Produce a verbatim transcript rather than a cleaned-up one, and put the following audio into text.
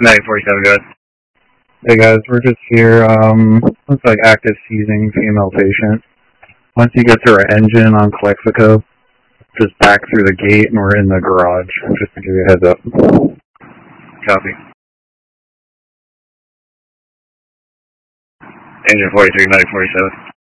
nine forty-seven, go ahead. Hey guys, we're just here. Um, looks like active seizing female patient. Once you get to our engine on Calexico, just back through the gate and we're in the garage, just to give you a heads up. Copy. Engine forty-three, nine forty-seven.